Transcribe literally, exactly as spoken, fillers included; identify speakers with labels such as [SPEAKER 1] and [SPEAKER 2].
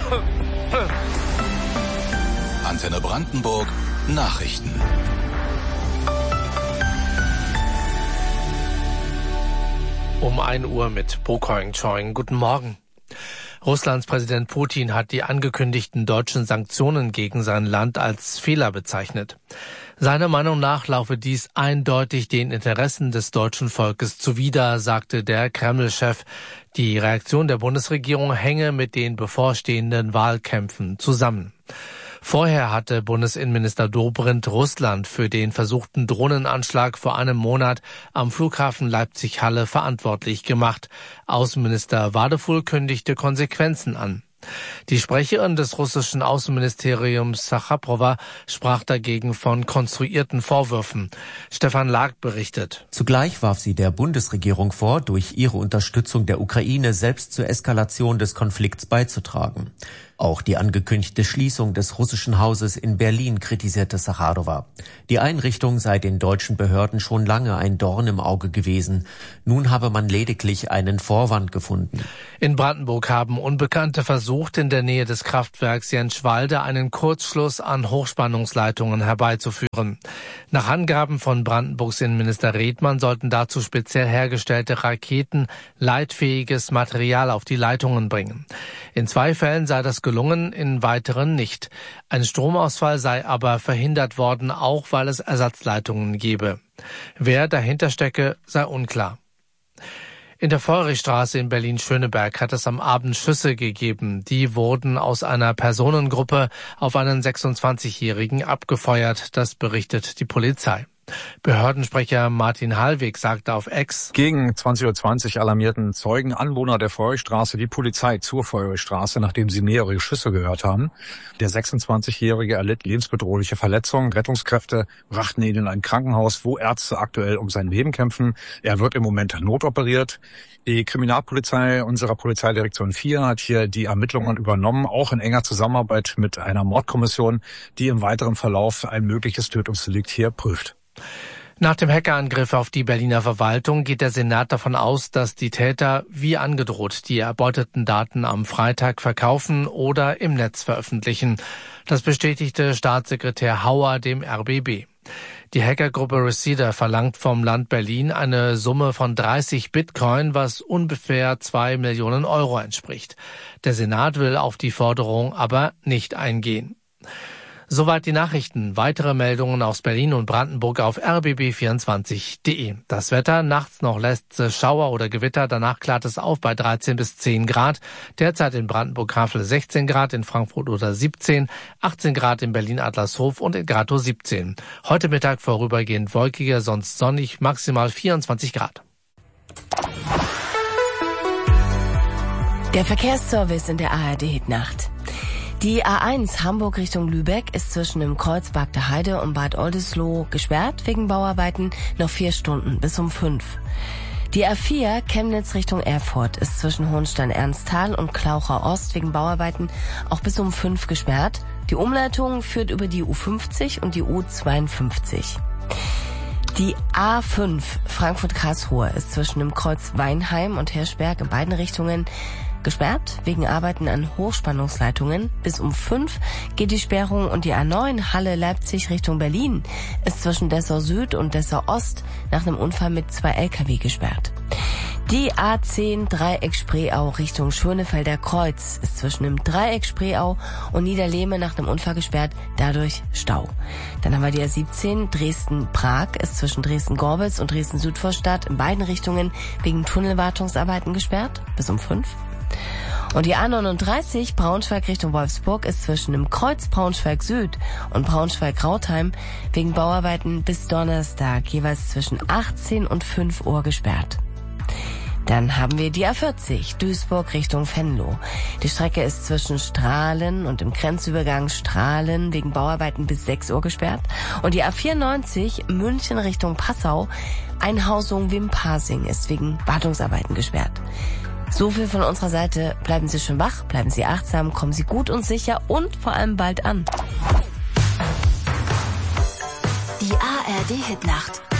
[SPEAKER 1] Antenne Brandenburg Nachrichten.
[SPEAKER 2] Um ein Uhr mit Bo Koing-Choing. Guten Morgen. Russlands Präsident Putin hat die angekündigten deutschen Sanktionen gegen sein Land als Fehler bezeichnet. Seiner Meinung nach laufe dies eindeutig den Interessen des deutschen Volkes zuwider, sagte der Kreml-Chef. Die Reaktion der Bundesregierung hänge mit den bevorstehenden Wahlkämpfen zusammen. Vorher hatte Bundesinnenminister Dobrindt Russland für den versuchten Drohnenanschlag vor einem Monat am Flughafen Leipzig-Halle verantwortlich gemacht. Außenminister Wadefuhl kündigte Konsequenzen an. Die Sprecherin des russischen Außenministeriums Sacharowa sprach dagegen von konstruierten Vorwürfen. Stefan Lag berichtet.
[SPEAKER 3] Zugleich warf sie der Bundesregierung vor, durch ihre Unterstützung der Ukraine selbst zur Eskalation des Konflikts beizutragen. Auch die angekündigte Schließung des russischen Hauses in Berlin kritisierte Sacharowa. Die Einrichtung sei den deutschen Behörden schon lange ein Dorn im Auge gewesen. Nun habe man lediglich einen Vorwand gefunden.
[SPEAKER 2] In Brandenburg haben Unbekannte versucht, in der Nähe des Kraftwerks Jentschwalde einen Kurzschluss an Hochspannungsleitungen herbeizuführen. Nach Angaben von Brandenburgs Innenminister Redmann sollten dazu speziell hergestellte Raketen leitfähiges Material auf die Leitungen bringen. In zwei Fällen sei das gelungen, in weiteren nicht. Ein Stromausfall sei aber verhindert worden, auch weil es Ersatzleitungen gebe. Wer dahinter stecke, sei unklar. In der Feuerichstraße in Berlin-Schöneberg hat es am Abend Schüsse gegeben. Die wurden aus einer Personengruppe auf einen sechsundzwanzigjährigen abgefeuert. Das berichtet die Polizei. Behördensprecher Martin Hallweg sagte auf X:
[SPEAKER 4] Gegen zwanzig Uhr zwanzig alarmierten Zeugen Anwohner der Feuerstraße die Polizei zur Feuerstraße, nachdem sie mehrere Schüsse gehört haben. Der sechsundzwanzigjährige erlitt lebensbedrohliche Verletzungen. Rettungskräfte brachten ihn in ein Krankenhaus, wo Ärzte aktuell um sein Leben kämpfen. Er wird im Moment notoperiert. Die Kriminalpolizei unserer Polizeidirektion vier hat hier die Ermittlungen übernommen, auch in enger Zusammenarbeit mit einer Mordkommission, die im weiteren Verlauf ein mögliches Tötungsdelikt hier prüft.
[SPEAKER 2] Nach dem Hackerangriff auf die Berliner Verwaltung geht der Senat davon aus, dass die Täter wie angedroht die erbeuteten Daten am Freitag verkaufen oder im Netz veröffentlichen. Das bestätigte Staatssekretär Hauer dem R B B. Die Hackergruppe Receider verlangt vom Land Berlin eine Summe von dreißig Bitcoin, was ungefähr zwei Millionen Euro entspricht. Der Senat will auf die Forderung aber nicht eingehen. Soweit die Nachrichten. Weitere Meldungen aus Berlin und Brandenburg auf r b b vierundzwanzig punkt de. Das Wetter, nachts noch lässt es Schauer oder Gewitter, danach klart es auf bei dreizehn bis zehn Grad. Derzeit in Brandenburg-Havel sechzehn Grad, in Frankfurt oder siebzehn, achtzehn Grad in Berlin-Adlershof und in Gatow siebzehn. Heute Mittag vorübergehend wolkiger, sonst sonnig, maximal vierundzwanzig Grad.
[SPEAKER 5] Der Verkehrsservice in der A R D-Hitnacht. Die A eins Hamburg Richtung Lübeck ist zwischen dem Kreuz Bagde Heide und Bad Oldesloe gesperrt wegen Bauarbeiten noch vier Stunden bis um fünf. Die A vier Chemnitz Richtung Erfurt ist zwischen Hohenstein-Ernsthal und Klaucher Ost wegen Bauarbeiten auch bis um fünf gesperrt. Die Umleitung führt über die U fünfzig und die U zweiundfünfzig. Die A fünf Frankfurt-Karlsruhe ist zwischen dem Kreuz Weinheim und Hirschberg in beiden Richtungen gesperrt wegen Arbeiten an Hochspannungsleitungen. Bis um fünf geht die Sperrung und die A neun Halle Leipzig Richtung Berlin ist zwischen Dessau Süd und Dessau Ost nach einem Unfall mit zwei L K W gesperrt. Die A zehn Dreieck Spreeau Richtung Schönefelder Kreuz ist zwischen dem Dreieck Spreeau und Niederlehme nach einem Unfall gesperrt, dadurch Stau. Dann haben wir die A siebzehn Dresden-Prag ist zwischen Dresden-Gorbitz und Dresden-Südvorstadt in beiden Richtungen wegen Tunnelwartungsarbeiten gesperrt, bis um fünf. Und die A neununddreißig Braunschweig Richtung Wolfsburg ist zwischen dem Kreuz Braunschweig Süd und Braunschweig Rautheim wegen Bauarbeiten bis Donnerstag jeweils zwischen achtzehn und fünf Uhr gesperrt. Dann haben wir die A vierzig Duisburg Richtung Venlo. Die Strecke ist zwischen Strahlen und dem Grenzübergang Strahlen wegen Bauarbeiten bis sechs Uhr gesperrt. Und die A vierundneunzig München Richtung Passau, Einhausung Wimpasing ist wegen Wartungsarbeiten gesperrt. So viel von unserer Seite. Bleiben Sie schön wach, bleiben Sie achtsam, kommen Sie gut und sicher und vor allem bald an.
[SPEAKER 6] Die A R D-Hitnacht.